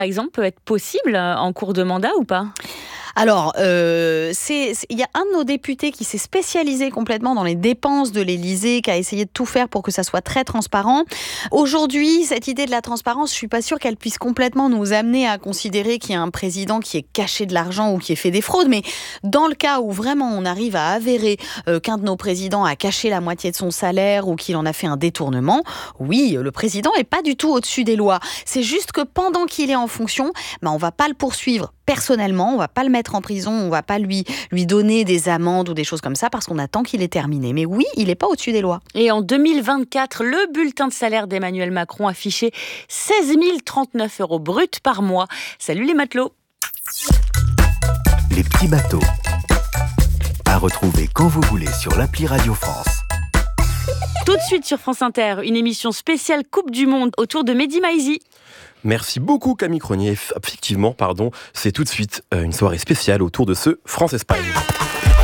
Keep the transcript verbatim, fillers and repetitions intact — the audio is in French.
par exemple, peut être possible en cours de mandat ou pas ? Alors, euh, c'est, c'est, il y a un de nos députés qui s'est spécialisé complètement dans les dépenses de l'Élysée, qui a essayé de tout faire pour que ça soit très transparent. Aujourd'hui, cette idée de la transparence, je suis pas sûre qu'elle puisse complètement nous amener à considérer qu'il y a un président qui ait caché de l'argent ou qui ait fait des fraudes. Mais dans le cas où vraiment on arrive à avérer euh, qu'un de nos présidents a caché la moitié de son salaire ou qu'il en a fait un détournement, oui, le président est pas du tout au-dessus des lois. C'est juste que pendant qu'il est en fonction, ben on va pas le poursuivre personnellement, on va pas le mettre en prison, on va pas lui, lui donner des amendes ou des choses comme ça parce qu'on attend qu'il ait terminé. Mais oui, il n'est pas au-dessus des lois. Et en deux mille vingt-quatre, le bulletin de salaire d'Emmanuel Macron affichait seize mille trente-neuf euros bruts par mois. Salut les matelots. Les petits bateaux. À retrouver quand vous voulez sur l'appli Radio France. Tout de suite sur France Inter, une émission spéciale Coupe du Monde autour de Mehdi Maizi. Merci beaucoup Camille Cronier. Effectivement, pardon, c'est tout de suite une soirée spéciale autour de ce France-Espagne.